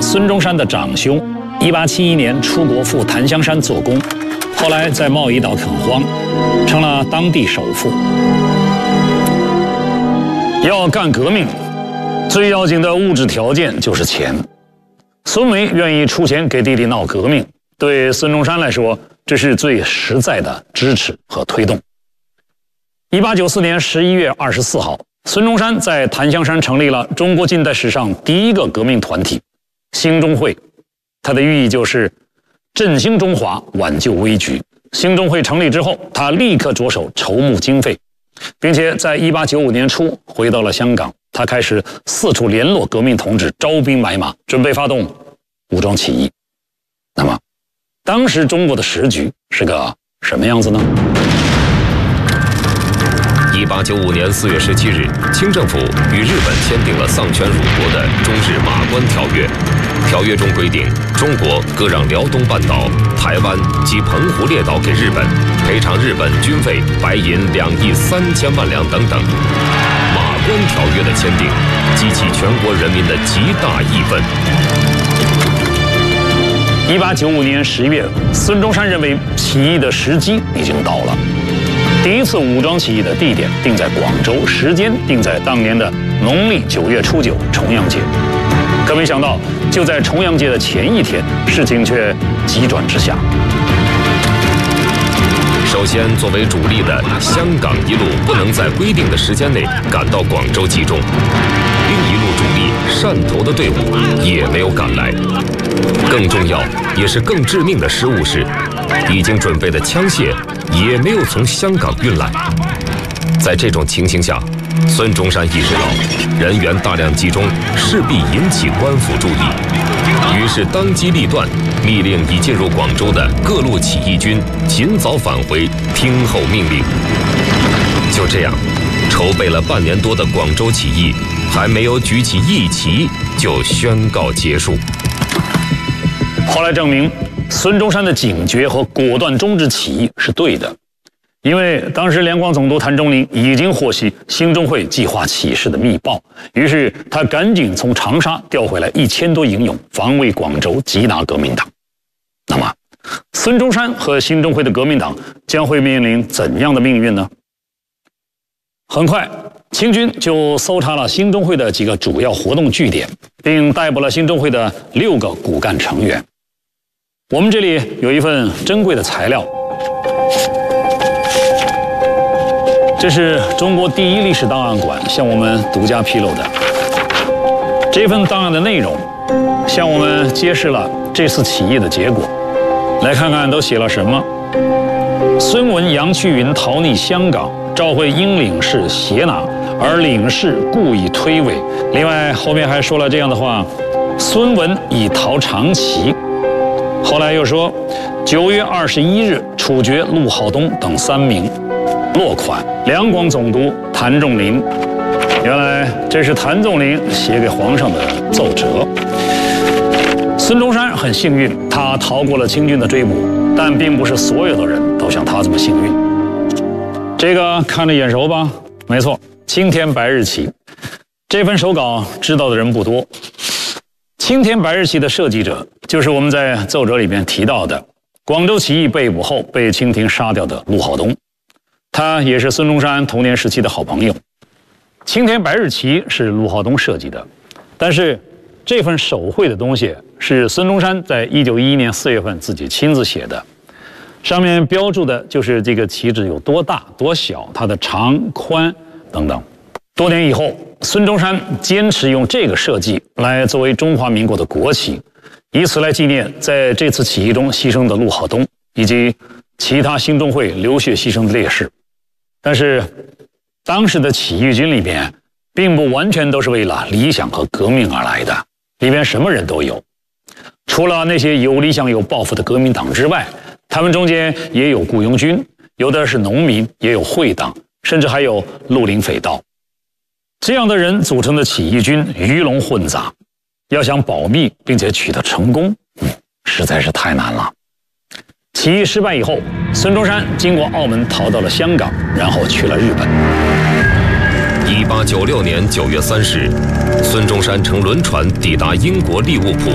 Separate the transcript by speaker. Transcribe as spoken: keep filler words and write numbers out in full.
Speaker 1: 孙中山的长兄，一八七一年出国赴檀香山做工，后来在贸易岛垦荒，成了当地首富。要干革命，最要紧的物质条件就是钱。孙维愿意出钱给弟弟闹革命，对孙中山来说，这是最实在的支持和推动。一八九四年十一月二十四号，孙中山在檀香山成立了中国近代史上第一个革命团体兴中会，它的寓意就是振兴中华，挽救危局。兴中会成立之后，他立刻着手筹募经费，并且在一八九五年初回到了香港。他开始四处联络革命同志，招兵买马，准备发动武装起义。那么，当时中国的时局是个什么样子呢？
Speaker 2: 一八九五年四月十七日，清政府与日本签订了丧权辱国的中日马关条约。条约中规定，中国割让辽东半岛、台湾及澎湖列岛给日本，赔偿日本军费白银两亿三千万两等等。马关条约的签订，激起全国人民的极大义愤。
Speaker 1: 一八九五年十月，孙中山认为起义的时机已经到了。第一次武装起义的地点定在广州，时间定在当年的农历九月初九重阳节。可没想到，就在重阳节的前一天，事情却急转直下。
Speaker 2: 首先，作为主力的香港一路不能在规定的时间内赶到广州集中，另一路主力汕头的队伍也没有赶来。更重要也是更致命的失误是，已经准备的枪械也没有从香港运来。在这种情形下，孙中山意识到人员大量集中势必引起官府注意，于是当机立断，密令已进入广州的各路起义军尽早返回，听候命令。就这样，筹备了半年多的广州起义还没有举起义旗就宣告结束。
Speaker 1: 后来证明，孙中山的警觉和果断终止起义是对的，因为当时联广总督谭中麟已经获悉兴中会计划起事的密报，于是他赶紧从长沙调回来一千多营勇，防卫广州，缉拿革命党。那么，孙中山和兴中会的革命党将会面临怎样的命运呢？很快，清军就搜查了兴中会的几个主要活动据点，并逮捕了兴中会的六个骨干成员。我们这里有一份珍贵的材料，这是中国第一历史档案馆向我们独家披露的。这份档案的内容向我们揭示了这次起义的结果。来看看都写了什么。孙文、杨衢云逃匿香港，召会英领事胁拿，而领事故意推诿。另外后面还说了这样的话：孙文已逃长崎。后来又说，九月二十一日处决陆浩东等三名。落款：两广总督谭仲麟。原来这是谭仲麟写给皇上的奏折。孙中山很幸运，他逃过了清军的追捕，但并不是所有的人都像他这么幸运。这个看着眼熟吧？没错，青天白日旗。这份手稿知道的人不多。青天白日旗的设计者就是我们在奏折里面提到的广州起义被捕后被清廷杀掉的陆浩东，他也是孙中山童年时期的好朋友。青天白日旗是陆浩东设计的，但是这份手绘的东西是孙中山在一九一一年四月份自己亲自写的，上面标注的就是这个旗帜有多大多小，它的长宽等等。多年以后，孙中山坚持用这个设计来作为中华民国的国旗，以此来纪念在这次起义中牺牲的陆浩东以及其他兴中会流血牺牲的烈士。但是当时的起义军里边并不完全都是为了理想和革命而来的，里边什么人都有。除了那些有理想有抱负的革命党之外，他们中间也有雇佣军，有的是农民，也有会党，甚至还有绿林匪盗。这样的人组成的起义军鱼龙混杂，要想保密并且取得成功，嗯，实在是太难了。起义失败以后，孙中山经过澳门逃到了香港，然后去了日本。
Speaker 2: 一八九六年九月三十日，孙中山乘轮船抵达英国利物浦。